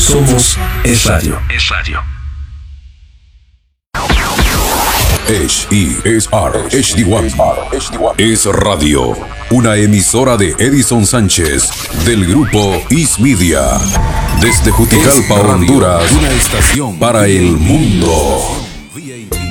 Somos Es Radio. HESR HD1 es radio, una emisora de Edison Sánchez del grupo Is Media, desde Juticalpa, Honduras, una estación para el mundo.